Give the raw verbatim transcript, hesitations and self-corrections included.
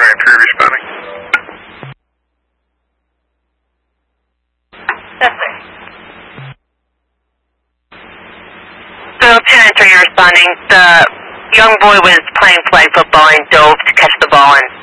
nine three responding. Yes, sir. So ten and three responding. The young boy was playing flag football and dove to catch the ball and